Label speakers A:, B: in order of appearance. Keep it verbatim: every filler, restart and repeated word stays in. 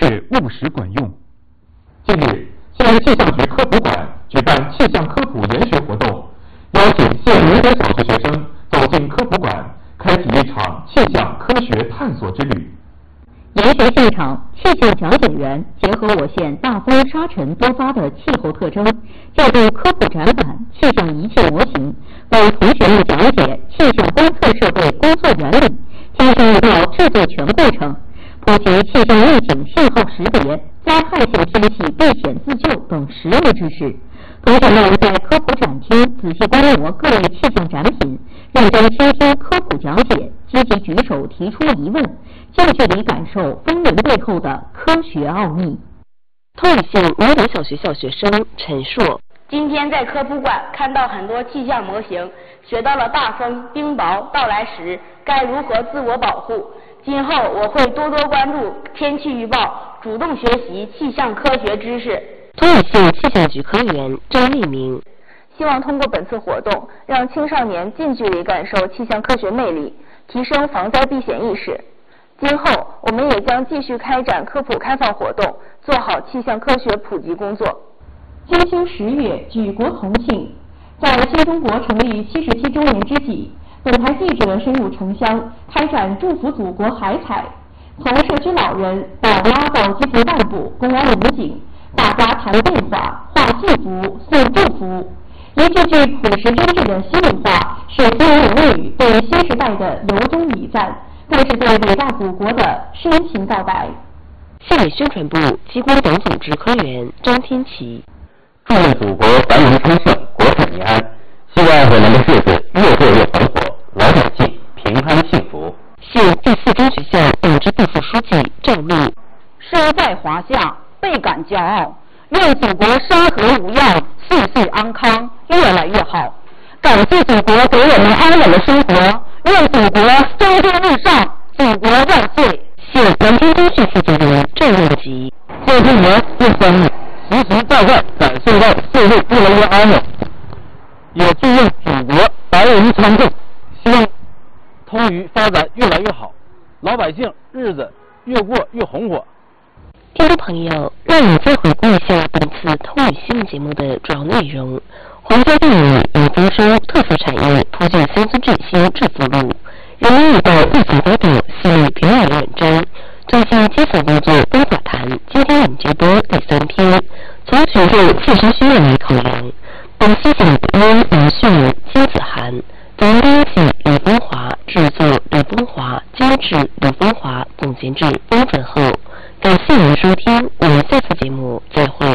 A: 是务实管用。近日，县气象局科普馆举办气象科普研学活动，邀请县民间小学学生走进科普馆，开启一场气象科学探索之旅。
B: 研学现场，气象讲解员结合我县大风沙尘多发的气候特征，借助科普展板、气象仪器模型，为同学们讲解气象观测设备工作原理，进行一道制作全过程，普及气象预警信号识别、灾害性天气避险自救等实用知识。同学们在科普展厅仔细观摩各类气象展品，认真倾听科普讲解，积极举手提出疑问，近距离感受风云背后的科学奥秘。
C: 通义县明德小学校学生陈硕，
D: 今天在科普馆看到很多气象模型，学到了大风、冰雹到来时该如何自我保护。今后我会多多关注天气预报，主动学习气象科学知识。
C: 通义县气象局科员张立明，
E: 希望通过本次活动，让青少年近距离感受气象科学魅力，提升防灾避险意识。今后我们也将继续开展科普开放活动，做好气象科学普及工作。
B: 金星十月举国同庆，在新中国成立七十七周年之际，本台记者深入城乡，开展祝福祖国海彩，从社区老人、宝妈到基层干部、公安武警，大家谈变化，话幸福，送祝福。一句句朴实真挚的心里话，是新人物语对新时代的由衷礼赞，更是对伟大祖国的深情告白。
C: 县委宣传部机关党组织科员张天琪，
F: 祝愿祖国繁荣昌盛，国泰民安。希望我们的日子越过越红火，老百姓平安幸福。
C: 县第四中学校党支部副书记赵璐，
G: 生在华夏，倍感骄傲。愿祖国山河无恙，岁岁安康，越来越好。感谢祖国给我们安稳的生活，愿祖国蒸蒸日上，祖国万岁！
C: 县南京中学负责人郑润吉，
F: 过去年这三日，实实在在感受到社会越来越安稳，也祝愿祖国繁荣昌盛，希望
H: 通渝发展越来越好，老百姓日子越过越红火。
C: 听众朋友，让我们再回顾一下本次通语新闻节目的主要内容。皇家电影由丰收特色产业铺就乡村振兴致富路，人民日报日总高等系列表演文章，最近基层工作多寡谈，今天我们接播第三篇，从群众切身需要来考量。本期节目播音杨迅、金子涵，总编辑刘风华，制作刘风华，监制刘风华，总监制汪振厚。感谢您的收听，我们下次节目再会。